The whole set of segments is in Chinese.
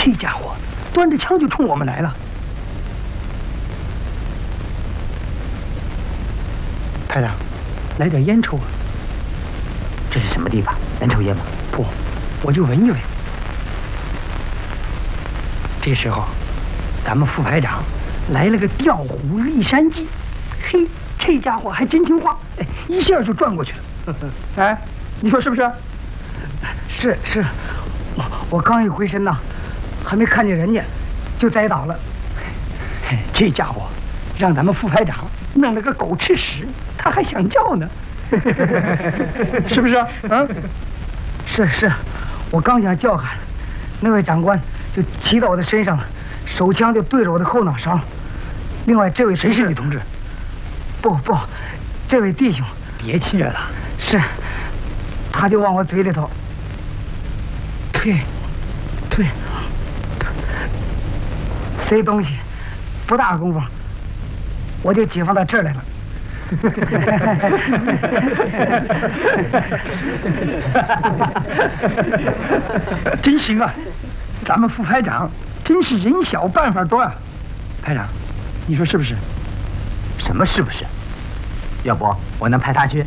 这家伙端着枪就冲我们来了。排长，来点烟抽啊！ 这是什么地方？能抽烟吗？ 不，我就闻一闻。这时候，咱们副排长来了个调虎离山计，嘿，这家伙还真听话，哎，一下就转过去了。哎，你说是不是？是，我刚一回身呐，还没看见人家，就栽倒了。嘿，这家伙让咱们副排长弄了个狗吃屎，他还想叫呢，是不是？嗯，是，我刚想叫喊，那位长官就骑到我的身上了，手枪就对着我的后脑勺。另外，这位谁是女同志？ 不，这位弟兄， 别亲热了。 是，他就往我嘴里头退，塞东西，不大功夫，我就解放到这儿来了。真行啊！咱们副排长真是人小办法多啊！排长，你说是不是？ 什么是不是？要不我能派他去？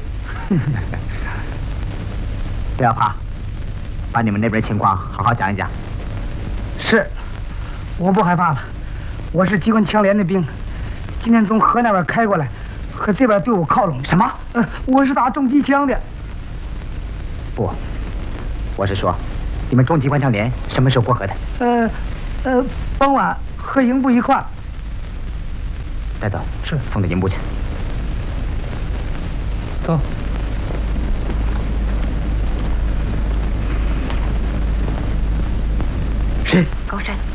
不要怕，把你们那边情况好好讲一讲。 是，我不害怕了。我是机关枪连的兵，今天从河那边开过来，和这边队伍靠拢。 什么？ 我是打重机枪的。 不，我是说，你们中机关枪连什么时候过河的？ 傍晚和营部一块儿。 带走， 是， 送到营部去。 走。 谁？ 高山。